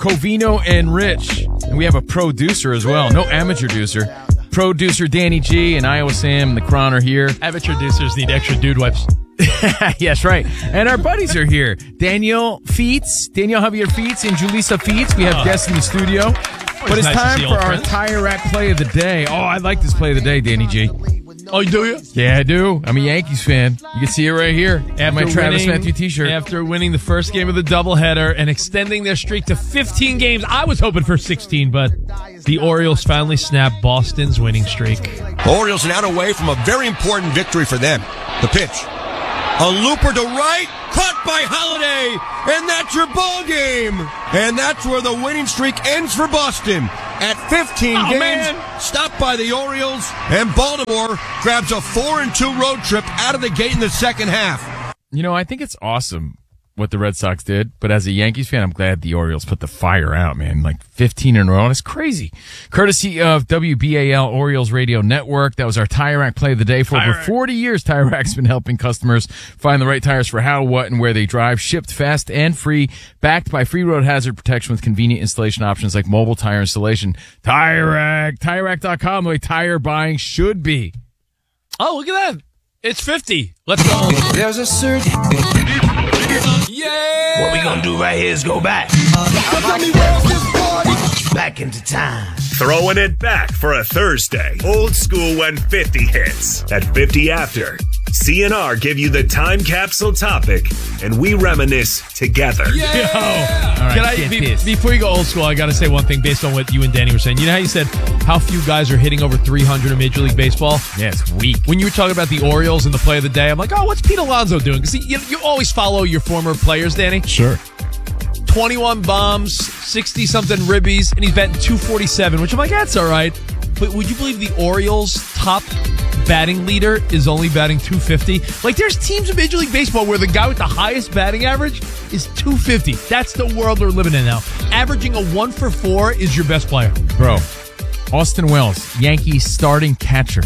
Covino and Rich. And we have a producer as well. No amateur producer. Producer Danny G and Iowa Sam and the Cron are here. Amateur producers need extra dude wipes. Yes, right. And our buddies are here. Daniel Feets, Daniel Javier Feets and Julissa Feets. We have guests in the studio. But it's nice time to see for old our friends. Tire Rack Play of the Day. Oh, I like this Play of the Day, Danny G. Oh, do you? Yeah, I do. I'm a Yankees fan. You can see it right here. My Travis Matthew t-shirt. After winning the first game of the doubleheader and extending their streak to 15 games, I was hoping for 16, but the Orioles finally snapped Boston's winning streak. Orioles now away from a very important victory for them. The pitch. A looper to right, caught by Holiday, and that's your ball game. And that's where the winning streak ends for Boston. At 15 games, man. stopped by the Orioles, and Baltimore grabs a 4-2 road trip out of the gate in the second half. You know, I think it's awesome what the Red Sox did, but as a Yankees fan, I'm glad the Orioles put the fire out, man. Like 15 in a row. It's crazy. Courtesy of WBAL Orioles Radio Network. That was our Tire Rack Play of the Day. For over 40 years, Tire Rack's been helping customers find the right tires for how, what, and where they drive. Shipped fast and free. Backed by free road hazard protection with convenient installation options like mobile tire installation. Tire Rack. TireRack.com, the way tire buying should be. Oh, look at that. It's 50. Let's go. There's a certain... Yeah. What we gonna do right here is go back. Back into time. Throwing it back for a Thursday. Old school when 50 hits. At 50 after, CNR give you the time capsule topic, and we reminisce together. Yo. All right, get this. Before you go old school, I got to say one thing based on what you and Danny were saying. You know how you said how few guys are hitting over 300 in Major League Baseball? Yeah, it's weak. When you were talking about the Orioles and the play of the day, I'm like, oh, what's Pete Alonso doing? Because you always follow your former players, Danny. Sure. 21 bombs, 60-something ribbies, and he's batting 247, which I'm like, that's all right. But would you believe the Orioles' top batting leader is only batting 250? Like, there's teams in Major League Baseball where the guy with the highest batting average is 250. That's the world we're living in now. Averaging a 1 for 4 is your best player. Bro, Austin Wells, Yankees starting catcher.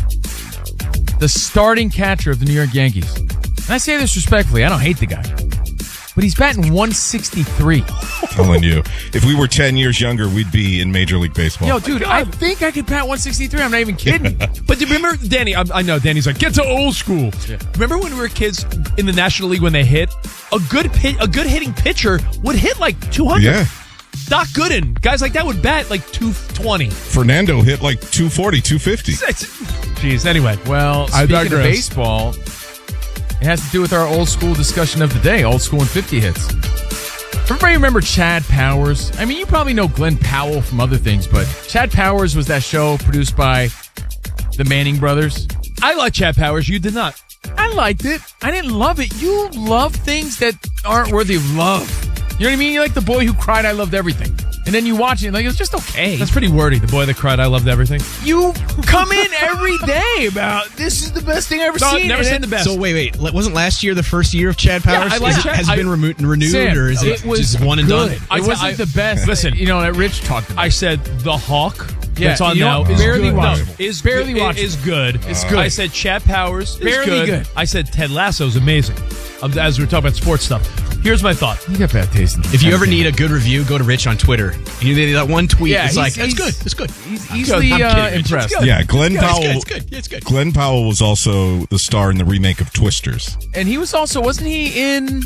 The starting catcher of the New York Yankees. And I say this respectfully, I don't hate the guy. But he's batting 163. Telling you, if we were 10 years younger, we'd be in Major League Baseball. Yo, dude, I think I could bat 163. I'm not even kidding. But do you remember, Danny, I know Danny's like, get to old school. Yeah. Remember when we were kids in the National League when they hit? A good hitting pitcher would hit like 200. Yeah. Doc Gooden, guys like that would bat like 220. Fernando hit like 240, 250. Jeez, anyway. Well, speaking of baseball, it has to do with our old school discussion of the day, old school and 50 hits. Everybody remember Chad Powers? I mean, you probably know Glenn Powell from other things, but Chad Powers was that show produced by the Manning brothers. I like Chad Powers. You did not. I liked it. I didn't love it. You love things that aren't worthy of love. You know what I mean? You're like the boy who cried, I loved everything. And then you watch it and like, it's just okay. That's pretty wordy. The boy that cried, I loved everything. You come in every day about, this is the best thing I've ever seen. Never seen the best. So wait. Wasn't last year the first year of Chad Powers? Yeah, I like Chad. Has it been renewed, Sam, or is it just one and good. done? It wasn't the best. Listen, you know, that Rich talked about. I said The Hawk. Yeah, that's on you know, now. Is barely good. watchable. No, is barely good. watchable. Is good. It's good. I said Chad Powers is barely good. I said Ted Lasso's amazing. As we were talking about sports stuff. Here's my thought. You got bad taste. If you ever need a good review, go to Rich on Twitter. You need that one tweet. Yeah, it's like, it's good. It's good. He's easily impressed. Yeah, Glenn Powell. It's good. It's good. Glenn Powell was also the star in the remake of Twisters. And he was also, wasn't he in...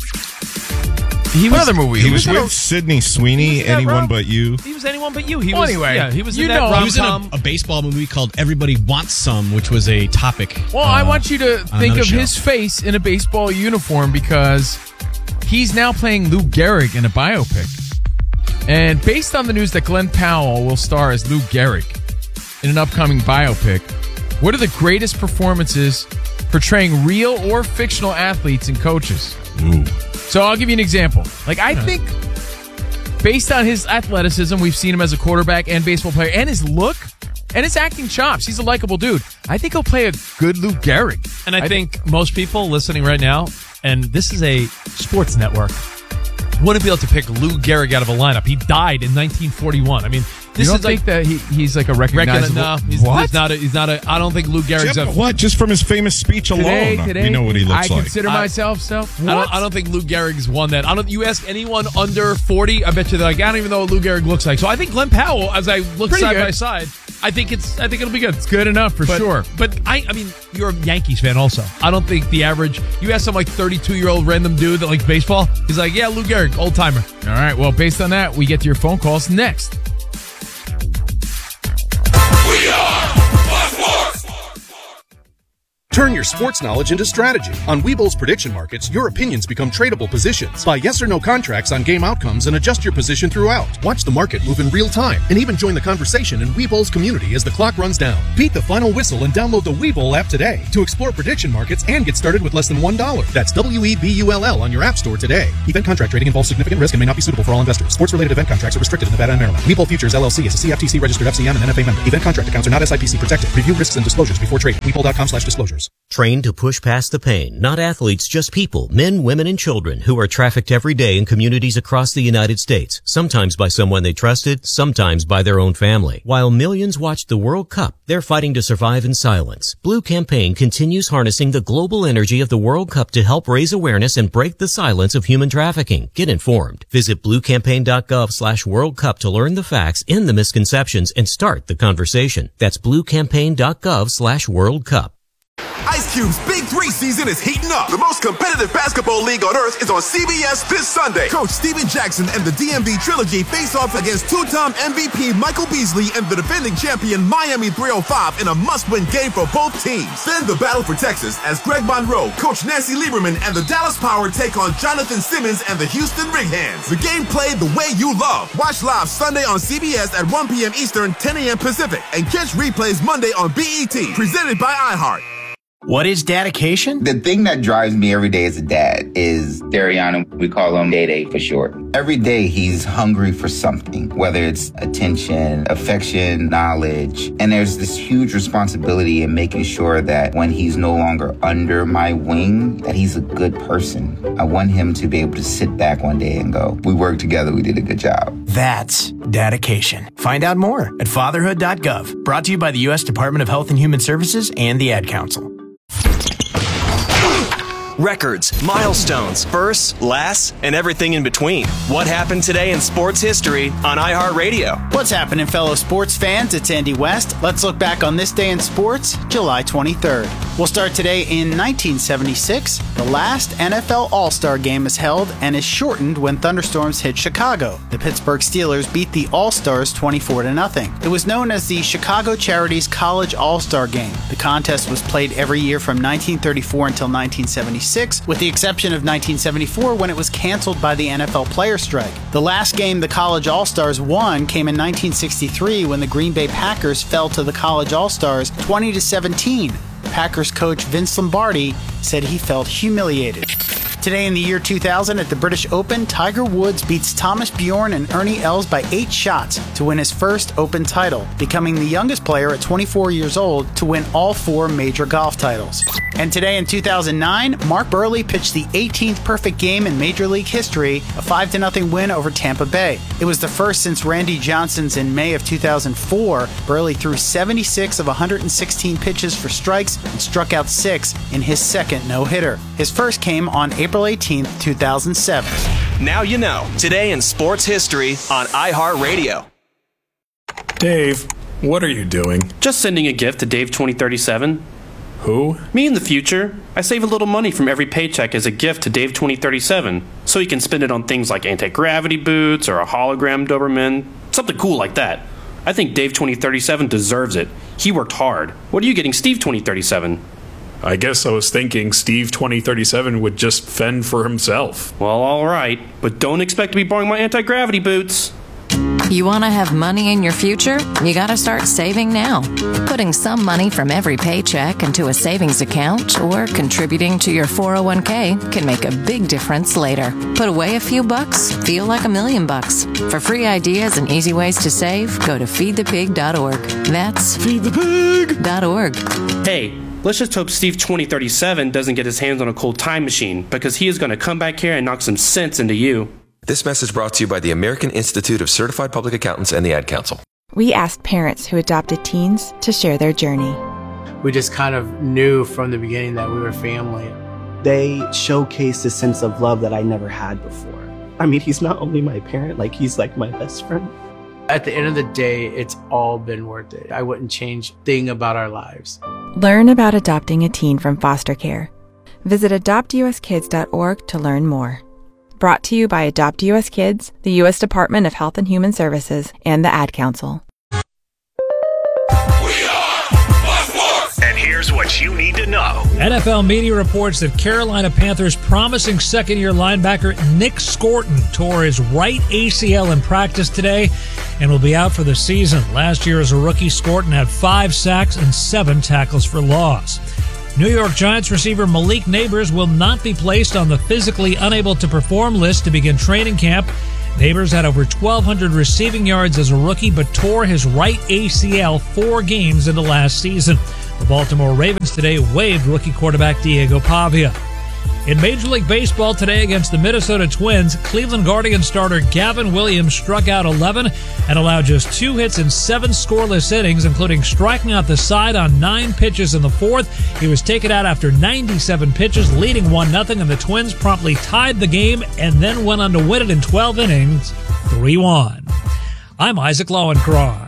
Another movie. He was with Sydney Sweeney, Anyone But You. He was Anyone But You. He Well, was, anyway, yeah, he was you in that know, rom-com. He was in a baseball movie called Everybody Wants Some, which was a topic. Well, I want you to think of show. his face in a baseball uniform because he's now playing Lou Gehrig in a biopic. And based on the news that Glenn Powell will star as Lou Gehrig in an upcoming biopic, what are the greatest performances portraying real or fictional athletes and coaches? Ooh. So I'll give you an example. Like, I think based on his athleticism, we've seen him as a quarterback and baseball player, and his look and his acting chops. He's a likable dude. I think he'll play a good Lou Gehrig. And I think most people listening right now, and this is a sports network, wouldn't be able to pick Lou Gehrig out of a lineup. He died in 1941. I mean, You don't think that he's like a recognizable... No, what? He's not a. I don't think Lou Gehrig's a. What? Just from his famous speech alone, Today, we know what he looks I like. consider myself so. I don't think Lou Gehrig's won that. You ask anyone under 40, I bet you they're like, I don't even know what Lou Gehrig looks like. So I think Glenn Powell, as I look Pretty side good. by side, I think it'll be good. It's good enough for sure. But I mean, you're a Yankees fan also. I don't think the average. You ask some like 32-year-old random dude that likes baseball, he's like, yeah, Lou Gehrig, old timer. All right. Well, based on that, we get to your phone calls next. Turn your sports knowledge into strategy. On Webull's prediction markets, your opinions become tradable positions. Buy yes or no contracts on game outcomes and adjust your position throughout. Watch the market move in real time and even join the conversation in Webull's community as the clock runs down. Beat the final whistle and download the Webull app today to explore prediction markets and get started with less than $1. That's WEBULL on your app store today. Event contract trading involves significant risk and may not be suitable for all investors. Sports-related event contracts are restricted in Nevada and Maryland. Webull Futures LLC is a CFTC registered FCM and NFA member. Event contract accounts are not SIPC protected. Review risks and disclosures before trading. Webull.com/disclosures. Trained to push past the pain, not athletes, just people, men, women, and children who are trafficked every day in communities across the United States, sometimes by someone they trusted, sometimes by their own family. While millions watched the World Cup, they're fighting to survive in silence. Blue Campaign continues harnessing the global energy of the World Cup to help raise awareness and break the silence of human trafficking. Get informed. Visit bluecampaign.gov/World Cup to learn the facts, end the misconceptions, and start the conversation. That's bluecampaign.gov/World Cup. Ice Cube's Big 3 season is heating up. The most competitive basketball league on earth is on CBS this Sunday. Coach Steven Jackson and the DMV Trilogy face off against two-time MVP Michael Beasley and the defending champion Miami 305 in a must-win game for both teams. Then the battle for Texas as Greg Monroe, Coach Nancy Lieberman, and the Dallas Power take on Jonathan Simmons and the Houston Rig Hands. The game played the way you love. Watch live Sunday on CBS at 1 p.m. Eastern, 10 a.m. Pacific, and catch replays Monday on BET, presented by iHeart. What is dedication? The thing that drives me every day as a dad is Dariana. We call him Day Day for short. Every day he's hungry for something, whether it's attention, affection, knowledge. And there's this huge responsibility in making sure that when he's no longer under my wing, that he's a good person. I want him to be able to sit back one day and go, we worked together, we did a good job. That's dedication. Find out more at fatherhood.gov. Brought to you by the U.S. Department of Health and Human Services and the Ad Council. Records, milestones, firsts, lasts, and everything in between. What happened today in sports history on iHeartRadio? What's happening, fellow sports fans? It's Andy West. Let's look back on this day in sports, July 23rd. We'll start today in 1976. The last NFL All-Star game is held and is shortened when thunderstorms hit Chicago. The Pittsburgh Steelers beat the All-Stars 24-0. It was known as the Chicago Charities College All-Star Game. The contest was played every year from 1934 until 1976. With the exception of 1974 when it was canceled by the NFL player strike. The last game the College All-Stars won came in 1963 when the Green Bay Packers fell to the College All-Stars 20-17. Packers coach Vince Lombardi said he felt humiliated. Today in the year 2000 at the British Open, Tiger Woods beats Thomas Bjorn and Ernie Els by 8 shots to win his first Open title, becoming the youngest player at 24 years old to win all 4 major golf titles. And today in 2009, Mark Burley pitched the 18th perfect game in Major League history, a 5-0 win over Tampa Bay. It was the first since Randy Johnson's in May of 2004. Burley threw 76 of 116 pitches for strikes and struck out 6 in his second no-hitter. His first came on April 18th, 2007. Now you know. Today in sports history on iHeartRadio. Dave, what are you doing? Just sending a gift to Dave 2037. Who? Me in the future. I save a little money from every paycheck as a gift to Dave 2037, so he can spend it on things like anti-gravity boots or a hologram Doberman, something cool like that. I think Dave 2037 deserves it. He worked hard. What are you getting Steve 2037? I guess I was thinking Steve 2037 would just fend for himself. Well, all right, but don't expect to be borrowing my anti-gravity boots. You want to have money in your future? You got to start saving now. Putting some money from every paycheck into a savings account or contributing to your 401k can make a big difference later. Put away a few bucks, feel like $1 million. For free ideas and easy ways to save, go to feedthepig.org. That's feedthepig.org. Hey, let's just hope Steve 2037 doesn't get his hands on a cold time machine, because he is going to come back here and knock some sense into you. This message brought to you by the American Institute of Certified Public Accountants and the Ad Council. we asked parents who adopted teens to share their journey. We just kind of knew from the beginning that we were family. They showcase a sense of love that I never had before. I mean, he's not only my parent, like he's like my best friend. At the end of the day, it's all been worth it. I wouldn't change a thing about our lives. Learn about adopting a teen from foster care. Visit adoptuskids.org to learn more. Brought to you by Adopt US Kids, the U.S. Department of Health and Human Services, and the Ad Council. And here's what you need to know. NFL media reports that Carolina Panthers' promising second-year linebacker Nick Scorton tore his right ACL in practice today and will be out for the season. Last year as a rookie, Scorton had 5 sacks and 7 tackles for loss. New York Giants receiver Malik Neighbors will not be placed on the physically unable to perform list to begin training camp. Neighbors had over 1,200 receiving yards as a rookie, but tore his right ACL 4 games into last season. The Baltimore Ravens today waived rookie quarterback Diego Pavia. In Major League Baseball today against the Minnesota Twins, Cleveland Guardians starter Gavin Williams struck out 11 and allowed just 2 hits in 7 scoreless innings, including striking out the side on 9 pitches in the 4th. He was taken out after 97 pitches, leading 1-0, and the Twins promptly tied the game and then went on to win it in 12 innings, 3-1. I'm Isaac Lowenkron.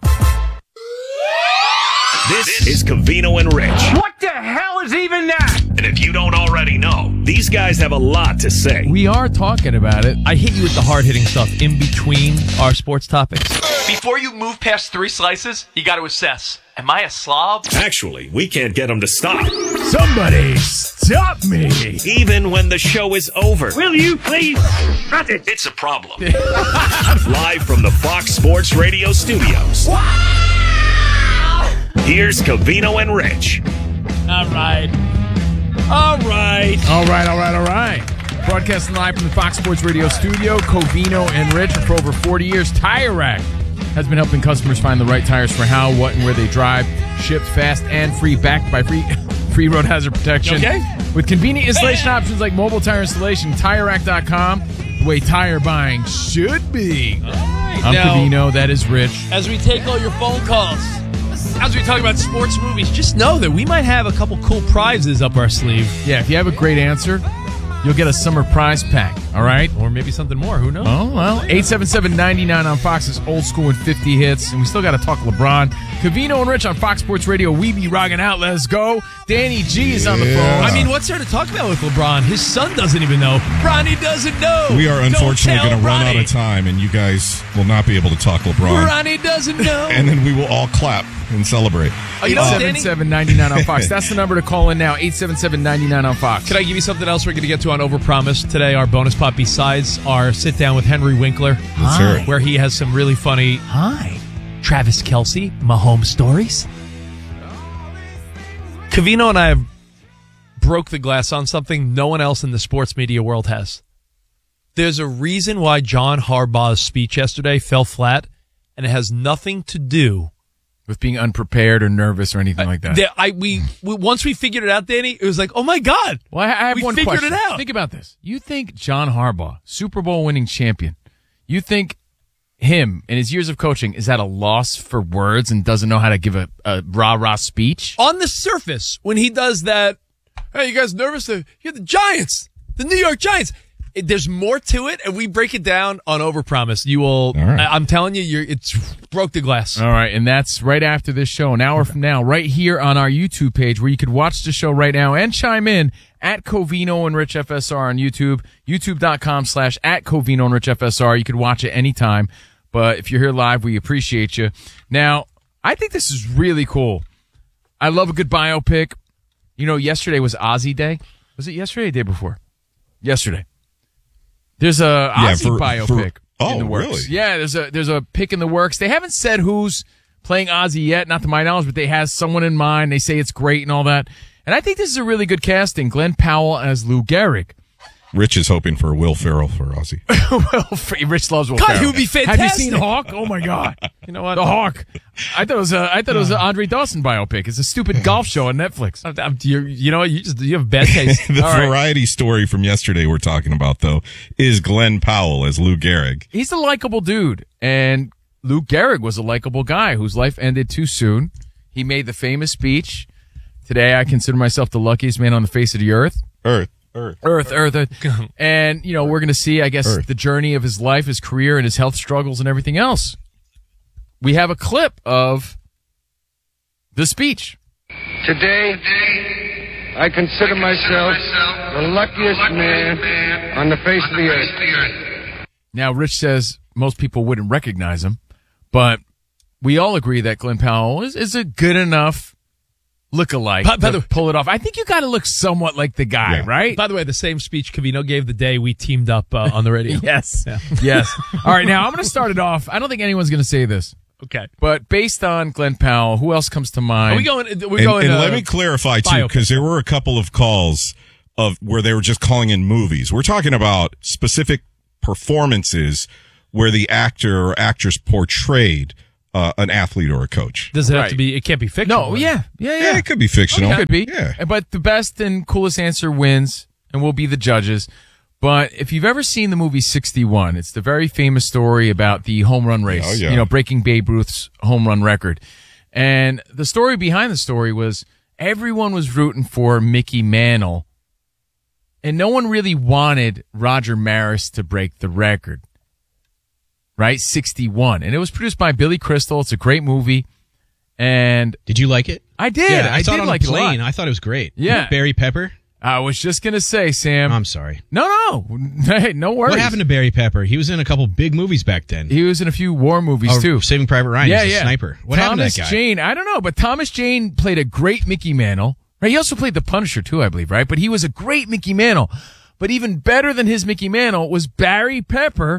This is Covino and Rich. What the hell is even that? And if you don't already know, these guys have a lot to say. We are talking about it. I hit you with the hard-hitting stuff in between our sports topics. Before you move past 3 slices, you got to assess. Am I a slob? Actually, we can't get them to stop. Somebody stop me. Even when the show is over. Will you please cut it? It's a problem. Live from the Fox Sports Radio studios. Here's Covino and Rich. All right. Broadcasting live from the Fox Sports Radio studio, Covino and Rich. For over 40 years, Tire Rack has been helping customers find the right tires for how, what, and where they drive. Shipped fast and free, backed by free road hazard protection. Okay. With convenient installation options like mobile tire installation, TireRack.com, the way tire buying should be. All right, I'm now, Covino, that is Rich. As we take all your phone calls, as we talk about sports movies, just know that we might have a couple cool prizes up our sleeve. Yeah, if you have a great answer, you'll get a summer prize pack, all right? Or maybe something more, who knows? Oh, well, 877-99 on Fox's Old School and 50 Hits, and we still got to talk LeBron. Covino and Rich on Fox Sports Radio. We be rocking out. Let's go. Danny G is on the phone. I mean, what's there to talk about with LeBron? His son doesn't even know. Ronnie doesn't know. We are unfortunately going to run out Ronnie. of time, and you guys will not be able to talk LeBron. Ronnie doesn't know. And then we will all clap and celebrate. 877-99 on Fox. That's the number to call in now. 877-99 on Fox. Can I give you something else we're going to get to on Overpromise today? Our bonus pot besides our sit down with Henry Winkler, Let's hear it. where he has some really funny Travis Kelce Mahomes stories. Covino and I have broke the glass on something no one else in the sports media world has. There's a reason why John Harbaugh's speech yesterday fell flat, and it has nothing to do with being unprepared or nervous or anything like that. We once we figured it out, Danny, it was like, oh my God. Well, I have one question. We figured it out. Think about this. You think John Harbaugh, Super Bowl winning champion, you think him in his years of coaching is at a loss for words and doesn't know how to give a rah-rah speech? On the surface, when he does that, hey, you guys nervous? You're the Giants, the New York Giants. There's more to it, and we break it down on Overpromise. You will. Right. I'm telling you, it's broke the glass. All right, and that's right after this show, an hour from now, right here on our YouTube page, where you could watch the show right now and chime in at Covino and Rich FSR on YouTube, youtube.com/@Covino and Rich FSR. You could watch it anytime, but if you're here live, we appreciate you. Now, I think this is really cool. I love a good biopic. You know, yesterday was Ozzy Day. Was it yesterday or the day before? Yesterday. There's a Ozzy biopic in the works. Really? Yeah, there's a pick in the works. They haven't said who's playing Ozzy yet, not to my knowledge, but they have someone in mind. They say it's great and all that. And I think this is a really good casting. Glenn Powell as Lou Gehrig. Rich is hoping for Will Ferrell for Ozzy. Rich loves Will God, Ferrell. he would be fantastic. Have you seen Hawk? Oh my God! You know what? The Hawk. I thought it was an Andre Dawson biopic. It's a stupid golf show on Netflix. You know what? You have bad taste. The variety story from yesterday we're talking about though is Glenn Powell as Lou Gehrig. He's a likable dude, and Lou Gehrig was a likable guy whose life ended too soon. He made the famous speech, "Today I consider myself the luckiest man on the face of the earth." Earth. And, we're going to see, I guess, the journey of his life, his career, and his health struggles and everything else. We have a clip of the speech. Today, I consider myself the luckiest man on the face of the earth. Now, Rich says most people wouldn't recognize him, but we all agree that Glenn Powell is a good enough look-alike to pull it off. I think you got to look somewhat like the guy, right? By the way, the same speech Covino gave the day we teamed up on the radio. Yes. Yeah. Yes. All right, now I'm going to start it off. I don't think anyone's going to say this. Okay. But based on Glenn Powell, who else comes to mind? Are we going? And let me clarify, too, because there were a couple of calls of where they were just calling in movies. We're talking about specific performances where the actor or actress portrayed an athlete or a coach. Does it have to be? It can't be fictional. No, yeah. It could be fictional. It could be. Yeah. But the best and coolest answer wins, and we'll be the judges. But if you've ever seen the movie 61, it's the very famous story about the home run race, breaking Babe Ruth's home run record. And the story behind the story was everyone was rooting for Mickey Mantle, and no one really wanted Roger Maris to break the record. Right? 61. And it was produced by Billy Crystal. It's a great movie. And did you like it? I did. Yeah, I saw did it on like the plane. it a lot. I thought it was great. Yeah. Barry Pepper? I was just going to say, Sam. I'm sorry. No. Hey, no worries. What happened to Barry Pepper? He was in a couple big movies back then. He was in a few war movies, too. Saving Private Ryan. He was a sniper. What happened to that guy? Thomas Jane. I don't know, but Thomas Jane played a great Mickey Mantle. Right? He also played the Punisher, too, I believe, right? But he was a great Mickey Mantle. But even better than his Mickey Mantle was Barry Pepper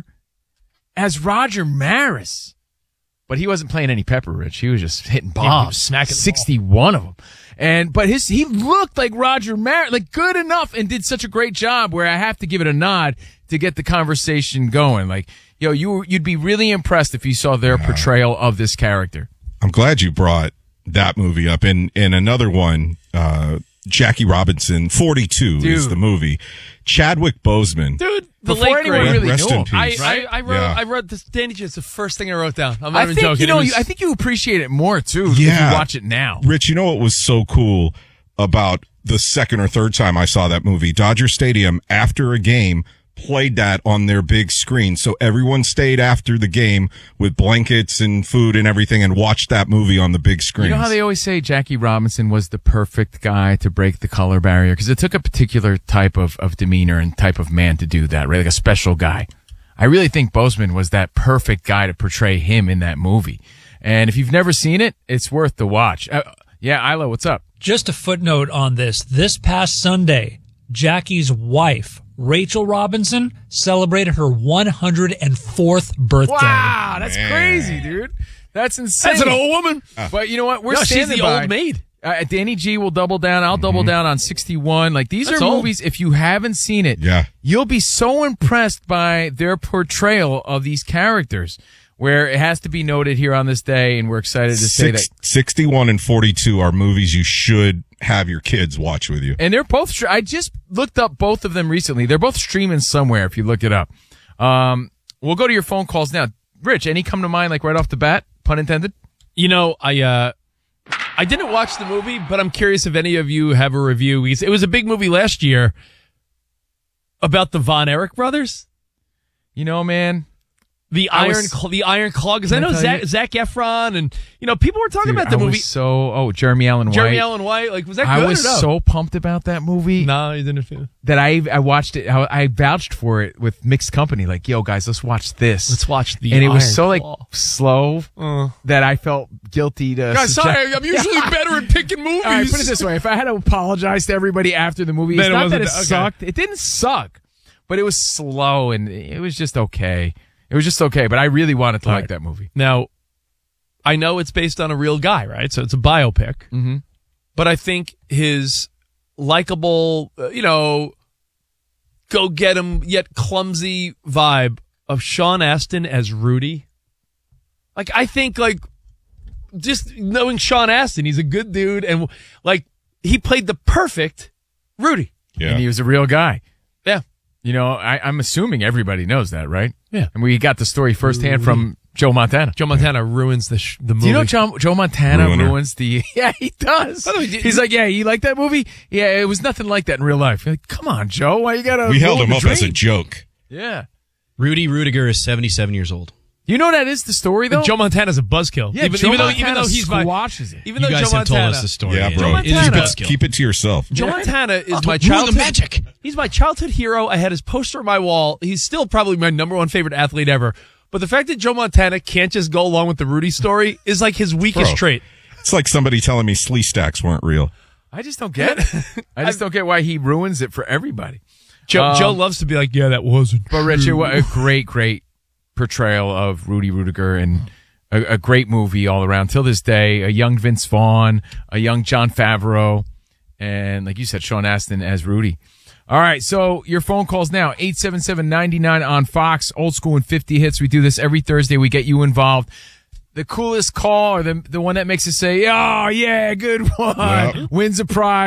as Roger Maris. But he wasn't playing any Pepper, Rich. He was just hitting bombs. Yeah, he was smacking 61 of them. But he looked like Roger Maris, like good enough, and did such a great job where I have to give it a nod to get the conversation going. Like, you'd be really impressed if you saw their portrayal of this character. I'm glad you brought that movie up. And another one, Jackie Robinson, 42 is the movie. Chadwick Boseman. Dude, the Before late anyone great. really Rest knew in him. peace. I wrote this. Danny, it's the first thing I wrote down. I'm not even think, joking. I think you appreciate it more, too, if you watch it now. Rich, you know what was so cool about the second or third time I saw that movie? Dodger Stadium, after a game, played that on their big screen. So everyone stayed after the game with blankets and food and everything and watched that movie on the big screen. You know how they always say Jackie Robinson was the perfect guy to break the color barrier? Because it took a particular type of demeanor and type of man to do that, right? Like a special guy. I really think Boseman was that perfect guy to portray him in that movie. And if you've never seen it, it's worth the watch. Isla, what's up? Just a footnote on this. This past Sunday, Jackie's wife, Rachel Robinson, celebrated her 104th birthday. Wow, that's crazy, dude. That's insane. That's an old woman. But you know what? We're she's standing the by. old maid. Danny G will double down. I'll double down on 61. Like, these That's are old. movies, if you haven't seen it, you'll be so impressed by their portrayal of these characters, where it has to be noted here on this day, and we're excited to say that 61 and 42 are movies you should have your kids watch with you. And they're both, I just looked up both of them recently. They're both streaming somewhere if you look it up. We'll go to your phone calls now. Rich, any come to mind, like right off the bat, pun intended? I didn't watch the movie, but I'm curious if any of you have a review. It was a big movie last year about the Von Erich brothers. You know, man. The Iron Claw, because I know Zac Efron, and people were talking about the movie. Jeremy Allen White. Jeremy Allen White, like, was that good? I was so pumped about that movie. No, you didn't feel that. I watched it. I vouched for it with mixed company. Like, yo, guys, let's watch this. Let's watch the. And it was Iron so Claw. like slow that I felt guilty to. Guys, sorry, I'm usually better at picking movies. All right, put it this way: if I had to apologize to everybody after the movie, it's not that it sucked. It didn't suck, but it was slow and it was just okay. It was just okay, but I really wanted to like that movie. Now, I know it's based on a real guy, right? So it's a biopic. Mm-hmm. But I think his likable, go get him, yet clumsy vibe of Sean Astin as Rudy. Like, I think, just knowing Sean Astin, he's a good dude, and, he played the perfect Rudy. Yeah. And he was a real guy. Yeah. I'm assuming everybody knows that, right? Yeah. And we got the story firsthand from Joe Montana. Joe Montana ruins the movie. Do you know Joe Montana Ruiner. ruins the... Yeah, he does. By the way, He's like, yeah, you like that movie? Yeah, it was nothing like that in real life. You're like, come on, Joe. Why you gotta... We held ruin him the up dream? as a joke. Yeah. Rudy Rudiger is 77 years old. You know that is the story, though? Joe Montana's a buzzkill. Yeah, even, Joe even though Montana he's squashes it. Even You though guys Joe have told Montana, us the story. Yeah, Joe bro. Montana- Keep it to yourself. Joe Montana is my ruin the childhood magic. He's my childhood hero. I had his poster on my wall. He's still probably my number one favorite athlete ever. But the fact that Joe Montana can't just go along with the Rudy story is like his weakest Bro. trait. It's like somebody telling me Slee Stacks weren't real. I just don't get it. I just don't get why he ruins it for everybody. Joe loves to be like, yeah, that wasn't But Richard, what a great portrayal of Rudy Rudiger, and a great movie all around. Till this day, a young Vince Vaughn, a young Jon Favreau, and like you said, Sean Astin as Rudy. All right, so your phone calls now, 877-99 on Fox, Old School and 50 Hits. We do this every Thursday. We get you involved. The coolest call, or the one that makes us say, oh, yeah, good one, Yep. wins a prize.